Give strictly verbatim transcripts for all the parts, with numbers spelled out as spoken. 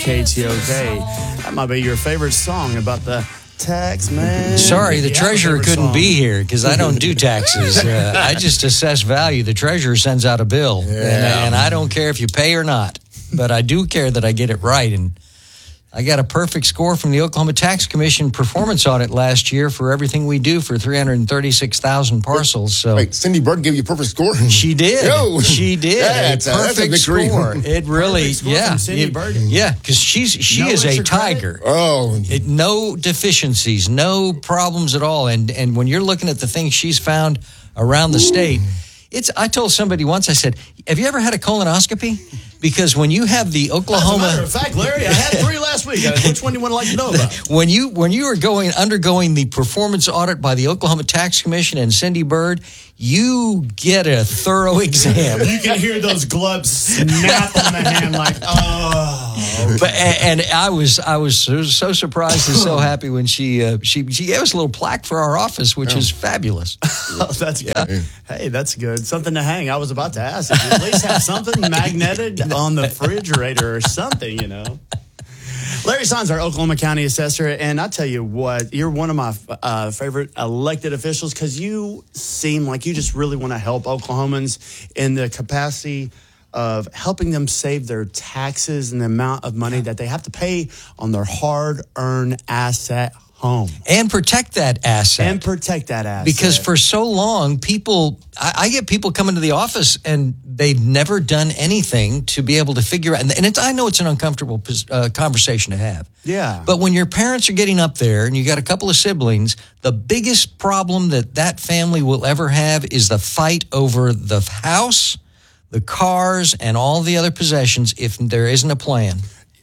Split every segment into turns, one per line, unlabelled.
K T O K. That might be your favorite song about the tax man.
Sorry, the
Yeah,
treasurer
favorite
couldn't
song.
be here because I don't do taxes. Uh, I just assess value. The treasurer sends out a bill,
Yeah.
and, and I don't care if you pay or not. But I do care that I get it right. And I got a perfect score from the Oklahoma Tax Commission performance audit last year for everything we do for three hundred thirty-six thousand parcels. So
Wait, Cindy Bird gave you a perfect score?
she did.
Yo.
She did.
That's
a
a- that's a
perfect
victory.
score. It really,
Perfect score
yeah,
from Cindy
It-
Bird.
yeah, because she's she
No
is a
extra credit?
tiger.
Oh,
It, no deficiencies, no problems at all. And and when you're looking at the things she's found around the state, it's. I told somebody once, I said, have you ever had a colonoscopy? Because when you have the
As a matter
Oklahoma,
of fact, Larry, I had three last week. Which one do you want to like to know about?
when you when you are going undergoing the performance audit by the Oklahoma Tax Commission and Cindy Bird, you get a thorough exam.
You can hear those gloves snap on the hand like, oh.
But and, and I was I was so, so surprised and so happy when she uh, she she gave us a little plaque for our office, which is fabulous.
Oh, that's good. Hey, that's good. Something to hang. I was about to ask. If you at least have something magneted on the refrigerator or something, you know. Larry Sines, our Oklahoma County Assessor, and I tell you what, you're one of my uh, favorite elected officials because you seem like you just really want to help Oklahomans in the capacity of helping them save their taxes and the amount of money that they have to pay on their hard-earned asset home.
And protect that asset.
And protect that asset.
Because for so long, people, I, I get people coming to the office and they've never done anything to be able to figure out. And, and it's, I know it's an uncomfortable uh, conversation to have.
Yeah.
But when your parents are getting up there and you got a couple of siblings, the biggest problem that that family will ever have is the fight over the house, the cars, and all the other possessions if there isn't a plan.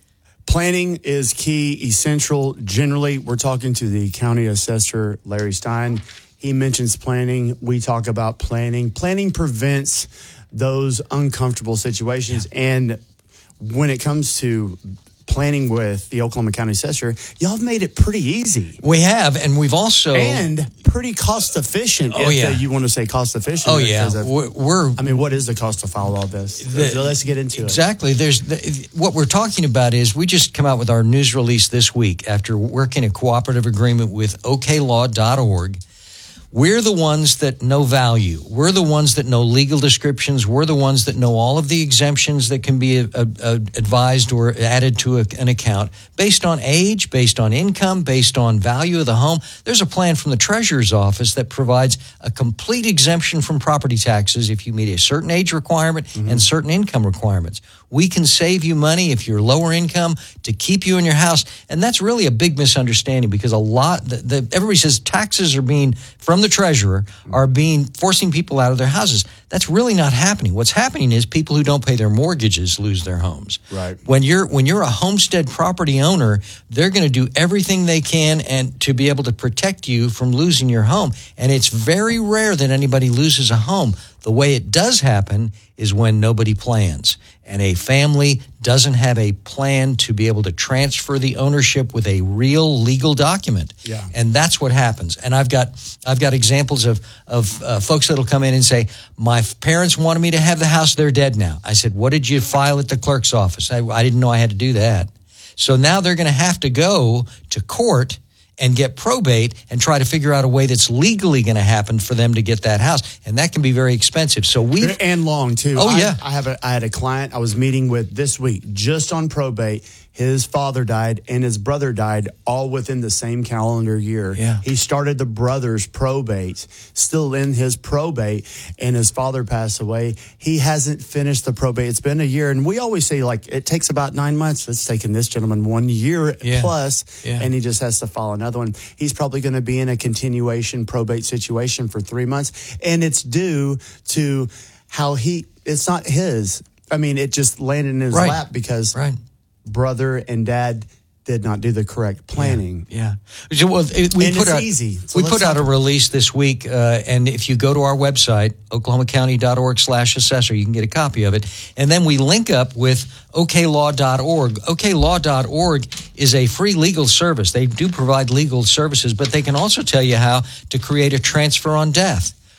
Planning is key, essential. Generally, we're talking to the county assessor, Larry Stein. He mentions planning. We talk about planning. Planning prevents those uncomfortable situations. Yeah. And when it comes to planning with the Oklahoma County Assessor, y'all have made it pretty easy.
We have, and we've also...
And pretty cost efficient,
oh,
if
yeah.
uh, you want to say cost efficient.
Oh, yeah.
Of,
we're, we're
I mean, what is the cost to follow all this?
The,
Let's get into
exactly.
it.
Exactly. There's the, what we're talking about is we just come out with our news release this week after working a cooperative agreement with O K law dot org. We're the ones that know value. We're the ones that know legal descriptions. We're the ones that know all of the exemptions that can be uh, uh, advised or added to a, an account based on age, based on income, based on value of the home. There's a plan from the Treasurer's Office that provides a complete exemption from property taxes if you meet a certain age requirement mm-hmm. and certain income requirements. We can save you money if you're lower income to keep you in your house. And that's really a big misunderstanding because a lot, the, the, everybody says taxes are being, from the treasurer, are being, forcing people out of their houses. That's really not happening. What's happening is people who don't pay their mortgages lose their homes.
Right.
When you're, when you're a homestead property owner, they're going to do everything they can and to be able to protect you from losing your home. And it's very rare that anybody loses a home. The way it does happen is when nobody plans and a family doesn't have a plan to be able to transfer the ownership with a real legal document.
Yeah.
And that's what happens. And I've got I've got examples of of uh, folks that'll come in and say, my parents wanted me to have the house, they're dead now. I said, what did you file at the clerk's office? I, I didn't know I had to do that. So now they're going to have to go to court and get probate and try to figure out a way that's legally going to happen for them to get that house. And that can be very expensive. So we
And long, too.
Oh,
I,
yeah.
I, have a, I had a client I was meeting with this week just on probate. His father died and his brother died all within the same calendar year.
Yeah.
He started the brother's probate, still in his probate, and his father passed away. He hasn't finished the probate. It's been a year. And we always say, like, it takes about nine months. It's taken this gentleman one year
Yeah.
plus,
Yeah.
and he just has to file another one. He's probably going to be in a continuation probate situation for three months. And it's due to how he, it's not his. I mean, it just landed in his
Right.
lap because
Right.
brother and dad did not do the correct planning.
Yeah. So, well, it, we
And
put
it's
out,
easy. So
we
let's
put out a
talk-
release this week, uh, and if you go to our website, oklahoma county dot org slash assessor, you can get a copy of it. And then we link up with O K law dot org. O K law dot org is a free legal service. They do provide legal services, but they can also tell you how to create a transfer on death.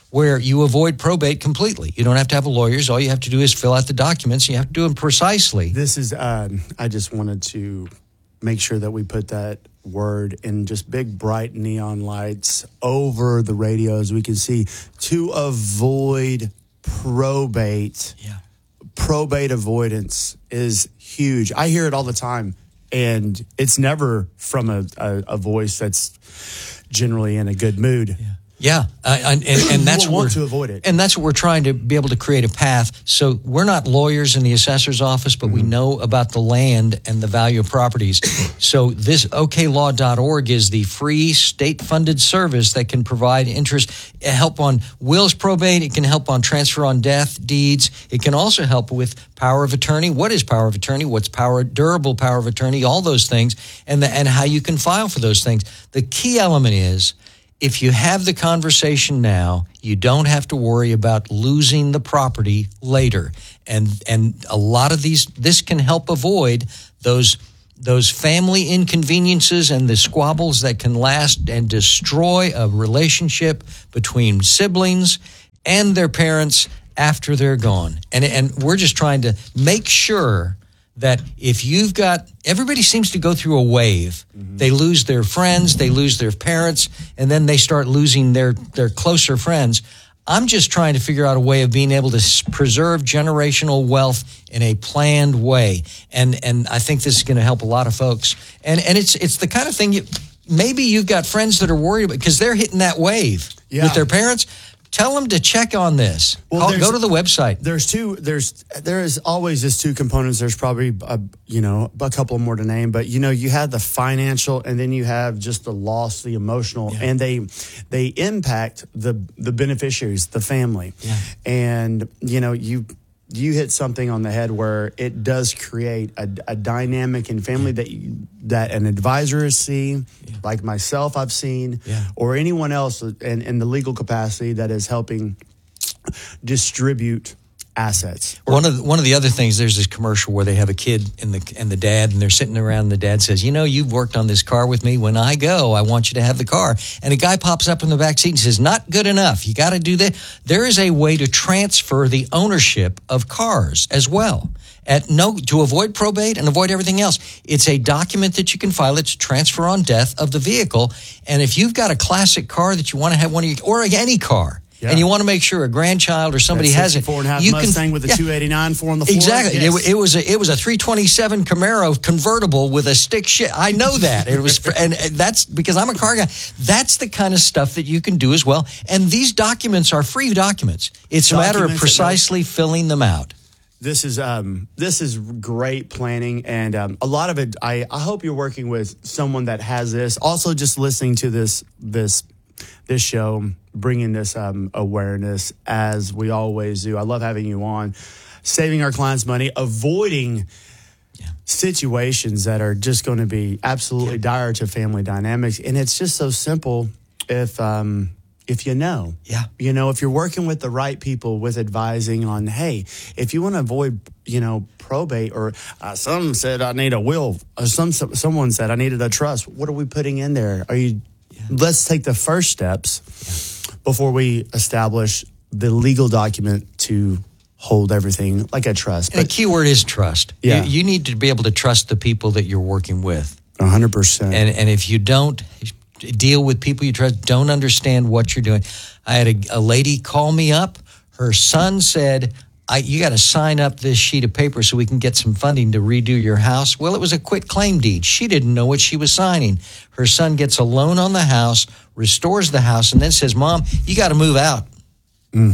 where you avoid probate completely. You don't have to have lawyers. All you have to do is fill out the documents. You have to do them precisely.
This is, uh, I just wanted to make sure that we put that word in just big, bright neon lights over the radios. We can see to avoid probate.
Yeah.
Probate avoidance is huge. I hear it all the time, and it's never from a, a, a voice that's generally in a good mood.
Yeah. Yeah, uh, and, and, and that's
we'll
what
want
we're,
to avoid it.
And that's what we're trying to be able to create a path. So we're not lawyers in the assessor's office, but mm-hmm. we know about the land and the value of properties. So this O K law dot org is the free state-funded service that can provide interest, help on wills probate. It can help on transfer on death deeds. It can also help with power of attorney. What is power of attorney? What's power durable power of attorney? All those things, and the, and how you can file for those things. The key element is, if you have the conversation now, you don't have to worry about losing the property later. And and a lot of these, this can help avoid those those family inconveniences and the squabbles that can last and destroy a relationship between siblings and their parents after they're gone. And and we're just trying to make sure that if you've got, everybody seems to go through a wave. Mm-hmm. They lose their friends, they lose their parents, and then they start losing their, their closer friends. I'm just trying to figure out a way of being able to preserve generational wealth in a planned way. And and I think this is going to help a lot of folks. And and it's it's the kind of thing, you, maybe you've got friends that are worried about, because they're hitting that wave yeah. with their parents. Tell them to check on this. Well, Call, go to the website.
There's two. There's there is always just two components. There's probably a, you know a couple more to name, but you know you have the financial, and then you have just the loss, the emotional, yeah. and they they impact the the beneficiaries, the family,
yeah.
and you know you. You hit something on the head where it does create a, a dynamic in family that you, that an advisor has seen, yeah. like myself I've seen,
yeah.
or anyone else in, in the legal capacity that is helping distribute assets.
One of the, one of the other things, there's this commercial where they have a kid and the and the dad, and they're sitting around, and the dad says, you know, you've worked on this car with me. When I go, I want you to have the car. And a guy pops up in the back seat and says, not good enough. You got to do that. There is a way to transfer the ownership of cars as well. At no to avoid probate and avoid everything else. It's a document that you can file. It's transfer on death of the vehicle. And if you've got a classic car that you want to have one of your, or any car, yeah. and you want to make sure a grandchild or somebody has it,
four and a half
you
Mustang
can,
with a
yeah.
two eighty-nine four on the floor.
Exactly.
Yes.
It, it was a it was a three twenty-seven Camaro convertible with a stick shift. I know that it was, and that's because I'm a car guy. That's the kind of stuff that you can do as well. And these documents are free documents. It's documents a matter of precisely filling them out.
This is um, this is great planning, and um, a lot of it. I, I hope you're working with someone that has this. Also, just listening to this this this show, bringing this um, awareness as we always do. I love having you on, saving our clients money, avoiding yeah. situations that are just going to be absolutely yeah. dire to family dynamics, and it's just so simple if. Um, If you know,
yeah,
you know, if you're working with the right people with advising on, hey, if you want to avoid, you know, probate, or uh, some said I need a will, or some someone said I needed a trust. What are we putting in there? Are you? Yeah. Let's take the first steps yeah. before we establish the legal document to hold everything like a trust.
But the key word is trust.
Yeah,
you, you need to be able to trust the people that you're working with.
A hundred percent.
And and if you don't deal with people you trust, don't understand what you're doing. I had a, a lady call me up. Her son said, I, you got to sign up this sheet of paper so we can get some funding to redo your house. Well, it was a quit claim deed. She didn't know what she was signing. Her son gets a loan on the house, restores the house, and then says, Mom, you got to move out.
Mm.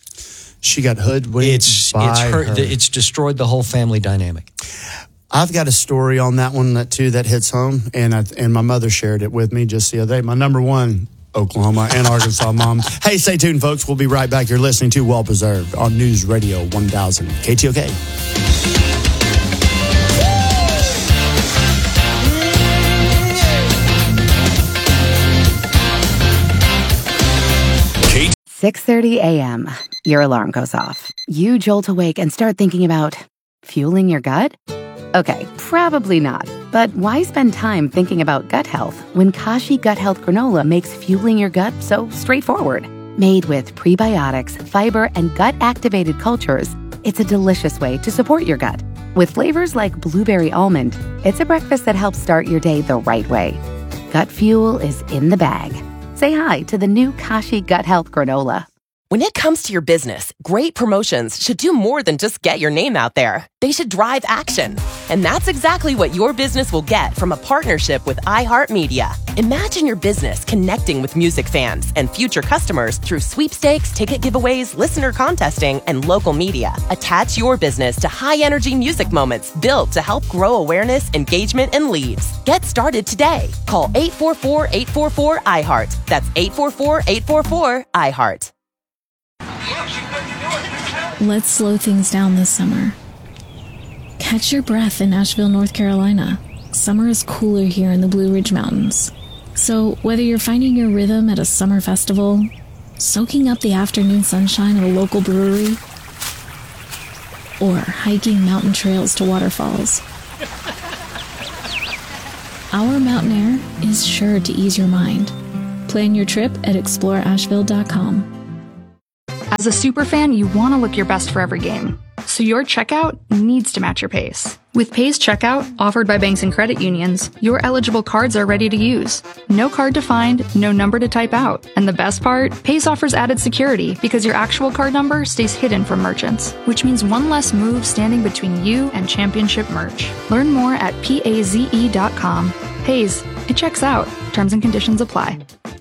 She got hoodwinked
it's,
by
it's her,
her.
It's destroyed the whole family dynamic.
I've got a story on that one that too that hits home, and I, and my mother shared it with me just the other day. My number one Oklahoma and Arkansas mom. Hey, stay tuned, folks. We'll be right back. You're listening to Well Preserved on News Radio one thousand K T O K.
six thirty a.m. Your alarm goes off. You jolt awake and start thinking about fueling your gut? Okay, probably not. But why spend time thinking about gut health when Kashi Gut Health Granola makes fueling your gut so straightforward? Made with prebiotics, fiber, and gut-activated cultures, it's a delicious way to support your gut. With flavors like blueberry almond, it's a breakfast that helps start your day the right way. Gut Fuel is in the bag. Say hi to the new Kashi Gut Health Granola.
When it comes to your business, great promotions should do more than just get your name out there. They should drive action. And that's exactly what your business will get from a partnership with iHeartMedia. Imagine your business connecting with music fans and future customers through sweepstakes, ticket giveaways, listener contesting, and local media. Attach your business to high-energy music moments built to help grow awareness, engagement, and leads. Get started today. Call eight four four, eight four four, I heart. That's eight four four, eight four four, I heart.
Let's slow things down this summer. Catch your breath in Asheville, North Carolina. Summer is cooler here in the Blue Ridge Mountains. So whether you're finding your rhythm at a summer festival, soaking up the afternoon sunshine at a local brewery, or hiking mountain trails to waterfalls, our mountain air is sure to ease your mind. Plan your trip at explore asheville dot com.
As a superfan, you want to look your best for every game, so your checkout needs to match your pace. With Pace Checkout, offered by banks and credit unions, your eligible cards are ready to use. No card to find, no number to type out. And the best part? Pace offers added security because your actual card number stays hidden from merchants, which means one less move standing between you and championship merch. Learn more at paze dot com. Paze, it checks out. Terms and conditions apply.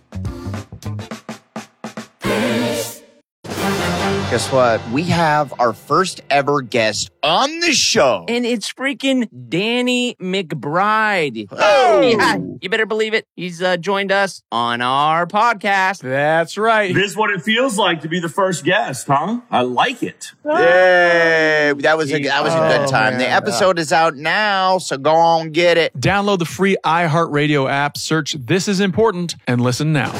Guess what? We have our first ever guest on the show.
And it's freaking Danny McBride.
Oh!
Yeah, you better believe it. He's uh, joined us on our podcast.
That's right.
This is what it feels like to be the first guest, huh? I like it.
Yay! That was a, that was a good time.
Oh,
the
man.
episode is out now, so go on, get it.
Download the free iHeartRadio app, search This Is Important, and listen now.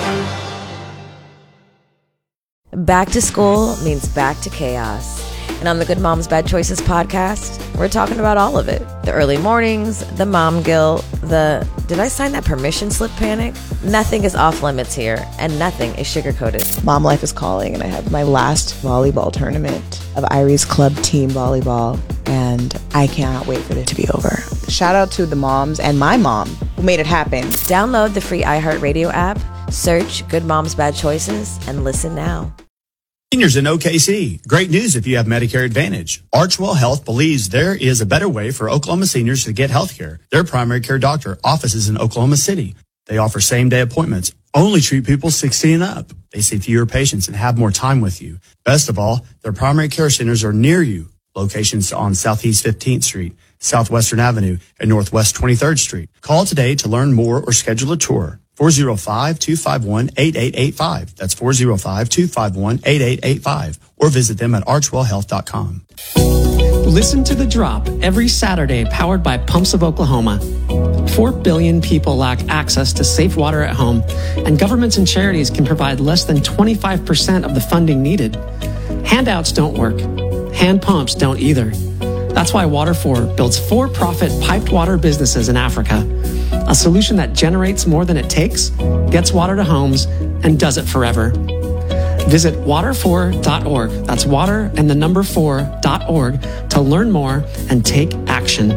Back to school means back to chaos. And on the Good Moms Bad Choices podcast, we're talking about all of it. The early mornings, the mom guilt, the did I sign that permission slip panic? Nothing is off limits here, and nothing is sugar-coated.
Mom life is calling, and I have my last volleyball tournament of Irie's club team volleyball, and I cannot wait for it to be over. Shout out to the moms and my mom who made it happen.
Download the free iHeartRadio app, search Good Moms Bad Choices, and listen now.
Seniors in O K C. Great news if you have Medicare Advantage. Archwell Health believes there is a better way for Oklahoma seniors to get health care. Their primary care doctor offices in Oklahoma City. They offer same-day appointments. Only treat people sixty and up. They see fewer patients and have more time with you. Best of all, their primary care centers are near you. Locations on Southeast fifteenth Street, Southwestern Avenue, and Northwest twenty-third Street. Call today to learn more or schedule a tour. four oh five, two five one, eight eight eight five. That's four oh five, two five one, eight eight eight five. Or visit them at archwell health dot com.
Listen to The Drop every Saturday, powered by Pumps of Oklahoma. Four billion people lack access to safe water at home, and governments and charities can provide less than twenty-five percent of the funding needed. Handouts don't work. Hand pumps don't either. That's why Water for builds for-profit piped water businesses in Africa. A solution that generates more than it takes, gets water to homes, and does it forever. Visit water for dot org. That's water and the number four dot org to learn more and take action.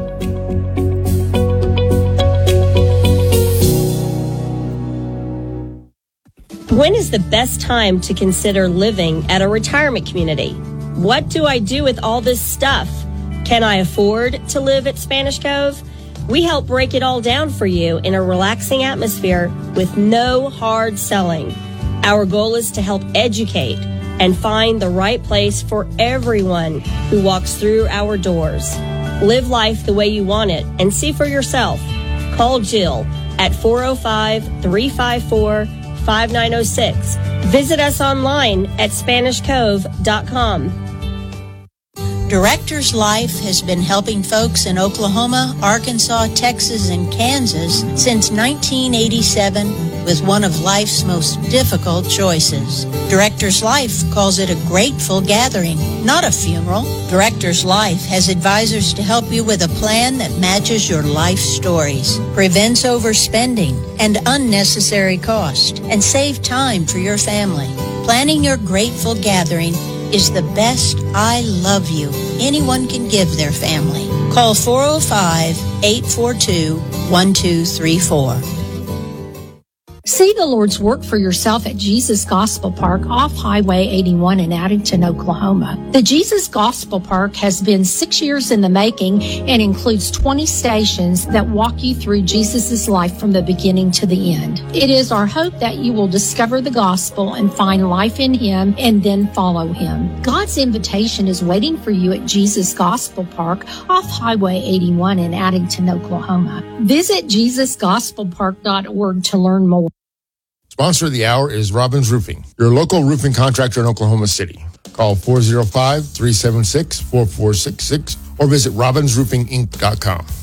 When is the best time to consider living at a retirement community? What do I do with all this stuff? Can I afford to live at Spanish Cove? We help break it all down for you in a relaxing atmosphere with no hard selling. Our goal is to help educate and find the right place for everyone who walks through our doors. Live life the way you want it and see for yourself. Call Jill at four oh five, three five four, five nine oh six. Visit us online at spanish cove dot com.
Director's Life has been helping folks in Oklahoma, Arkansas, Texas, and Kansas since nineteen eighty-seven with one of life's most difficult choices. Director's Life calls it a grateful gathering, not a funeral. Director's Life has advisors to help you with a plan that matches your life stories, prevents overspending and unnecessary cost, and save time for your family. Planning your grateful gathering is the best I love you anyone can give their family. Call four oh five, eight four two, one two three four.
See the Lord's work for yourself at Jesus Gospel Park off Highway eighty-one in Addington, Oklahoma. The Jesus Gospel Park has been six years in the making and includes twenty stations that walk you through Jesus' life from the beginning to the end. It is our hope that you will discover the gospel and find life in Him and then follow Him. God's invitation is waiting for you at Jesus Gospel Park off Highway eighty-one in Addington, Oklahoma. Visit jesus gospel park dot org to learn more.
Sponsor of the hour is Robbins Roofing, your local roofing contractor in Oklahoma City. Call four oh five, three seven six, four four six six or visit robbins roofing inc dot com.